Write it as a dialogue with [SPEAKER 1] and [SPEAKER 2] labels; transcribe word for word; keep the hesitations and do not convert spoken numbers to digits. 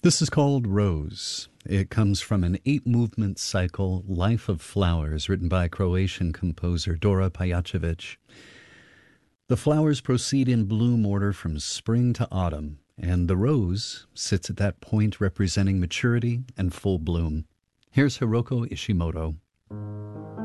[SPEAKER 1] This is called Rose. It comes from an eight-movement cycle, Life of Flowers, written by Croatian composer Dora Pajacevic. The flowers proceed in bloom order from spring to autumn, and the rose sits at that point representing maturity and full bloom. Here's Hiroko Ishimoto.